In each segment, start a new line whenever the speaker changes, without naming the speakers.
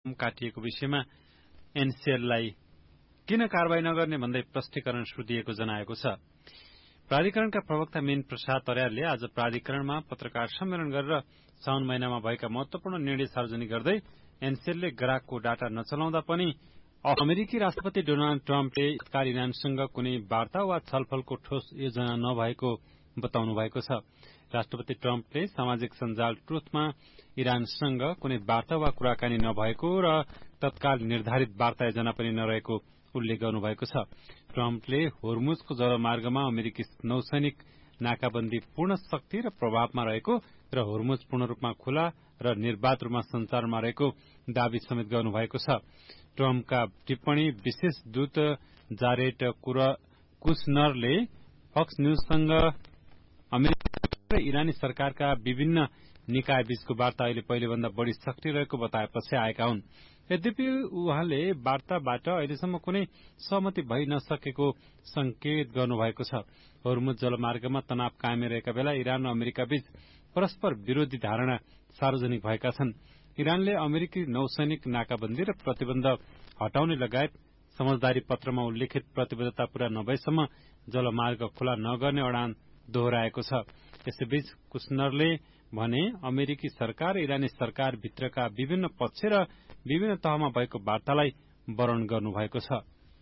काटिएको विषयमा एनसीएललाई किन कारवाही नगर्ने भन्दै प्रष्टीकरण सुरु दिएको जनाएको छ। प्राधिकरणका प्रवक्ता मीन प्रसाद अर्यालले आज प्राधिकरणमा पत्रकार सम्मेलन गरेर साउन महिनामा भएका महत्वपूर्ण निर्णय सार्वजनिक गर्दै एनसीएलले ग्राहकको डाटा नचलाउँदा पनि अमेरिकी राष्ट्रपति डोनाल्ड ट्रम्पले तत्काल इरानसँग कुनै वार्ता वा छलफलको ठोस योजना नभएको बताउनु भएको छ। राष्ट्रपति ट्रम्पले सामाजिक सञ्जाल ट्रुथमा इरानसँग कुनै वार्ता वा कुराकानी नभएको र तत्काल निर्धारित वार्ता योजना पनि नरहेको उल्लेख गर्नुभएको छ। ट्रम्पले होर्मुजको जलमार्गमा अमेरिकी नौसैनिक नाकाबन्दी पूर्ण शक्ति र प्रभावमा रहेको र होर्मुज पूर्ण रूपमा खुला र निर्वाध रूपमा सञ्चारमा रहेको दावी समेत गर्नुभएको छ। ट्रम्पका टिप्पणी विशेष दूत जारेड कुशनरले फक्स न्यूजसँग अमेरिका र इरानी सरकारका विभिन्न निकाय बीचको वार्ता अहिले पहिलेभन्दा बढ़ी सक्रिय रहेको बताएपछि आएका हुन्। यद्यपि उहाँले वार्ताबाट अहिलेसम्म कुनै सहमति भइ नसकेको संकेत गर्नुभएको छ। होर्मुज जलमार्गमा तनाव कायमै रहेका बेला इरान र अमेरिका बीच परस्पर विरोधी धारणा सार्वजनिक भएका छन्। इरानले अमेरिकी नौसैनिक नाकाबन्दी र प्रतिबन्ध हटाउने लगायत समझदारी पत्रमा उल्लेखित प्रतिबद्धता पूरा नभएसम्म जलमार्ग खुला नगर्ने अडान दोहोर्याएको छ। यसैबीच कुशनरले भने अमेरिकी सरकार र इरानी सरकार भित्रका विभिन्न पक्ष र विभिन्न तहमा भएको वार्तालाई वर्णन गर्नुभएको छ।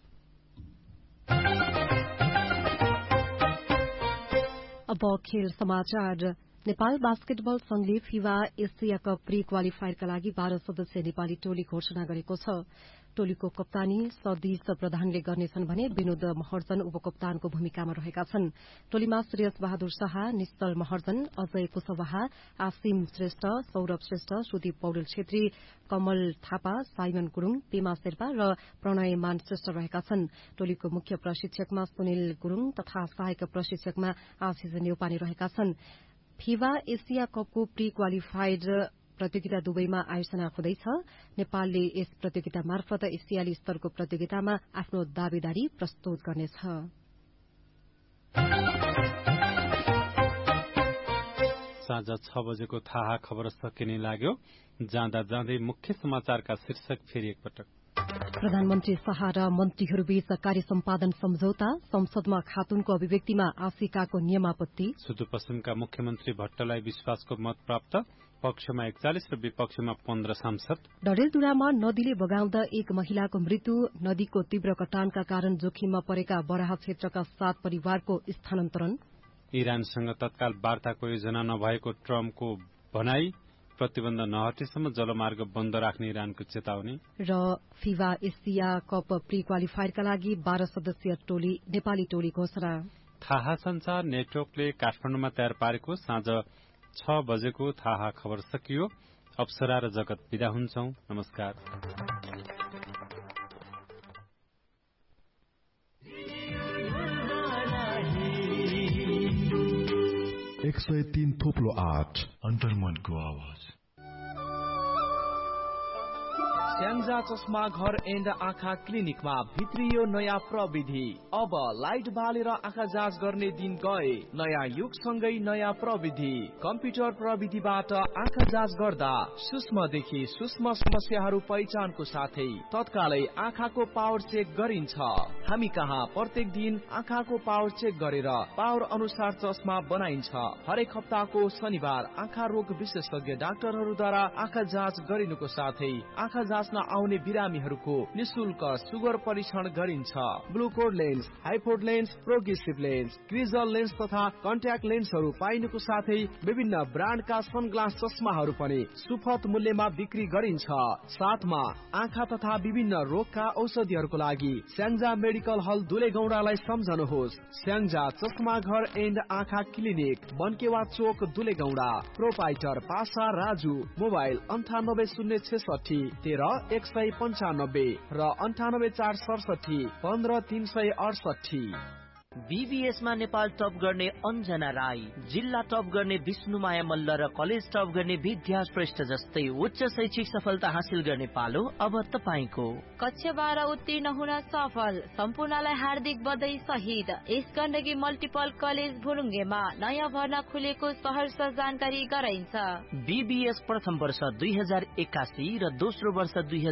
अब खेल समाचार। नेपाल बास्केटबल संघले फिफा एशिया कप प्री क्वालिफायरका लागि 12 सदस्यीय नेपाली टोली घोषणा गरेको छ। टोलीको कप्तानी सदीश प्रधानले गर्नेछन् भने विनोद महर्जन उपकप्तानको भूमिकामा रहेका छन्। टोलीमा श्रेयस बहादुर शाह, निश्चल महर्जन, अजय कुशवाहा, आसिम श्रेष्ठ, सौरभ श्रेष्ठ, सुदीप पौडेल छेत्री, कमल थापा, साइमन गुरूङ, पेमा शेर्पा र प्रणय मान श्रेष्ठ रहेका छन्। टोलीको मुख्य प्रशिक्षकमा सुनिल गुरूङ तथा सहायक प्रशिक्षकमा आशिष न्यौपाने रहेका छन्। फिफा एशिया कपको प्री क्वालिफाइड प्रतियोगिता दुबईमा आयोजना हुँदैछ। नेपालले यस प्रतियोगिता मार्फत एसियाली स्तरको प्रतियोगितामा आफ्नो दावेदारी प्रस्तुत गर्नेछ।
साँझ 6 बजेको थाहा खबर सकिने लाग्यो। जाँदा जाँदै मुख्य समाचारका शीर्षक फेरि एकपटक।
प्रधानमन्त्री शाह र मन्त्रीहरूबीच कार्य सम्पादन सम्झौता, संसदमा खातुनको अभिव्यक्तिमा आशिकाको नियमापत्ति।
सुदूरपश्चिमका मुख्यमन्त्री भट्टलाई विश्वासको मत प्राप्त, पक्षमा 41 र विपक्षमा 15 सांसद।
डडेलधुरामा नदीले बगाउँदा एक महिलाको मृत्यु, नदीको तीव्र कटानका कारण जोखिममा परेका बराहा क्षेत्रका 7 परिवारको स्थानान्तरण।
इरानसँग तत्काल वार्ताको योजना नभएको ट्रम्पको भनाई, प्रतिबन्ध नहटेसम्म जलमार्ग बन्द राख्ने इरानको चेतावनी।
र फिफा एशिया कप प्री क्वालिफायरका लागि 12 सदस्यीय टोली नेपाली टोली घोषणा।
थाहा संचार नेटवर्कले काठमाडौँमा तयार पारेको साँझ 6 बजेको थाहा खबर सकियो। अप्सरा र जगत विदा हुन्छौं। नमस्कार।
103.8 अन्तर्मनको आवाज।
स्याङ्जा चस्मा घर एन्ड आँखा क्लिनिकमा भित्रियो नयाँ प्रविधि। अब लाइट बालेर आँखा जाँच गर्ने दिन गए। नयाँ युगसँगै नयाँ प्रविधि। कम्प्युटर प्रविधिबाट आँखा जाँच गर्दा सूक्ष्मदेखि सूक्ष्म समस्याहरू पहिचानको साथै तत्कालै आँखाको पावर चेक गरिन्छ। हामी कहाँ प्रत्येक दिन आँखाको पावर चेक गरेर पावर अनुसार चस्मा बनाइन्छ। हरेक हप्ताको शनिबार आँखा रोग विशेषज्ञ डाक्टरहरूद्वारा आँखा जाँच गरिनुको साथै आँखा जाँच्न आउने बिरामीहरूको निशुल्क सुगर परीक्षण गरिन्छ। ब्लुकोड lens, हाइपोड lens, progressive lens, क्रिजल lens तथा कन्ट्याक्ट लेन्सहरू पाइनुको साथै विभिन्न ब्रान्डका सनग्लास चस्माहरू पनि सुपथ मूल्यमा बिक्री गरिन्छ। साथमा आँखा तथा विभिन्न रोगका औषधिहरूको लागि स्याङ्जा मेडिकल हल दुलेगौडालाई सम्झनुहोस्। स्याङ्जा चस्मा घर एन्ड आँखा क्लिनिक, बनकेवा चोक, दुलेगौडा। प्रोपाइटर पासा राजु। मोबाइल 9806 13 195 र 98 467 15 368।
बीबीएसमा नेपाल टप गर्ने अन्जना राई, जिल्ला टप गर्ने विष्णुमाया मल्ल र कलेज टप गर्ने विद्या श्रेष्ठ जस्तै उच्च शैक्षिक सफलता हासिल गर्ने पालो अब तपाईको।
कक्षा 12 उत्तीर्ण हुन सफल सम्पूर्णलाई हार्दिक बधाई सहित यस गण्डकी मल्टिपल कलेज भुरुङ्गेमा नयाँ भर्ना खुलेको सहर्ष जानकारी गराइन्छ।
बीबीएस प्रथम वर्ष 2081 र दोस्रो वर्ष